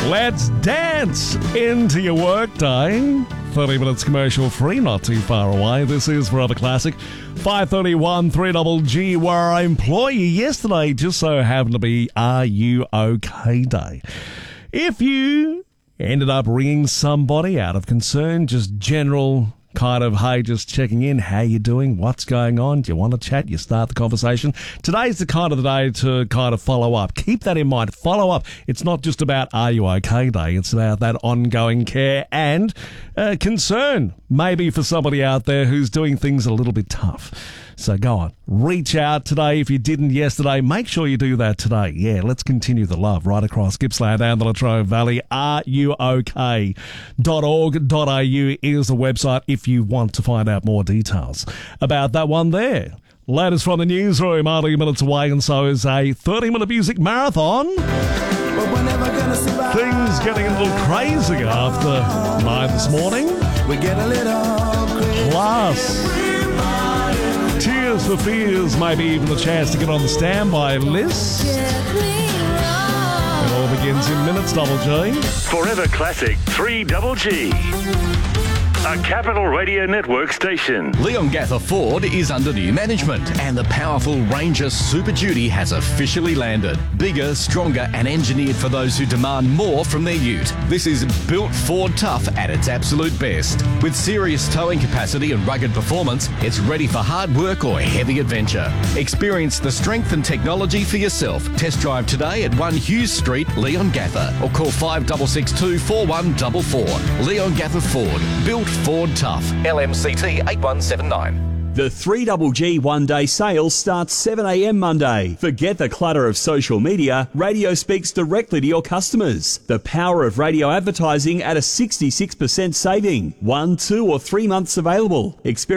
Let's dance into your workday. 30 minutes commercial free, not too far away. This is Forever Classic. 5:31 3GG, where I employ you yesterday just so happened to be Are You OK Day. If you ended up ringing somebody out of concern, just general kind of, hey, just checking in, how you doing, what's going on, do you want to chat, you start the conversation. Today's the kind of the day to kind of follow up. Keep that in mind, follow up. It's not just about Are You OK Day, it's about that ongoing care and concern, maybe for somebody out there who's doing things a little bit tough. So go on, reach out today. If you didn't yesterday, make sure you do that today. Yeah, let's continue the love right across Gippsland and the Latrobe Valley. RUOK.org.au is the website if you want to find out more details about that one there. Latest from the newsroom, 80 minutes away, and so is a 30-minute music marathon. Things getting a little crazy after 9 this morning. We get a little plus Tears for Fears, maybe even the chance to get on the standby list. It all begins in minutes, Double G. Forever Classic 3GG. A Capital Radio Network station. Leongatha Ford is under new management and the powerful Ranger Super Duty has officially landed. Bigger, stronger and engineered for those who demand more from their ute. This is built Ford tough at its absolute best. With serious towing capacity and rugged performance, it's ready for hard work or heavy adventure. Experience the strength and technology for yourself. Test drive today at 1 Hughes Street, Leongatha, or call 5662 4144. Leongatha Ford. Built Ford tough. LMCT 8179. The 3GG one-day sale starts 7 a.m. Monday. Forget the clutter of social media. Radio speaks directly to your customers. The power of radio advertising at a 66% saving. 1, 2 or 3 months available. Experience